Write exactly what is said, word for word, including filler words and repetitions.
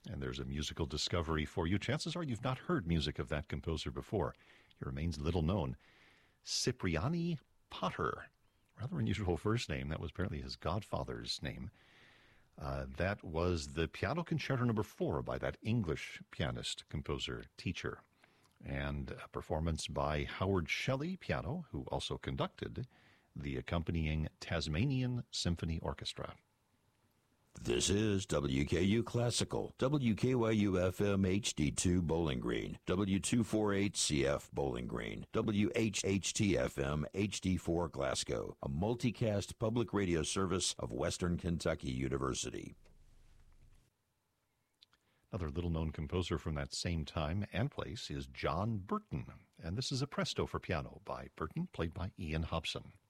And there's a musical discovery for you. Chances are you've not heard music of that composer before. He remains little known. Cipriani Potter. Rather unusual first name. That was apparently his godfather's name. Uh, that was the Piano Concerto Number Four by that English pianist, composer, teacher. And a performance by Howard Shelley, piano, who also conducted the accompanying Tasmanian Symphony Orchestra. This is W K U Classical, W K Y U F M H D two Bowling Green, W two forty-eight C F Bowling Green, W H H T F M H D four Glasgow, a multicast public radio service of Western Kentucky University. Another little-known composer from that same time and place is John Burton, and this is a presto for piano by Burton, played by Ian Hobson.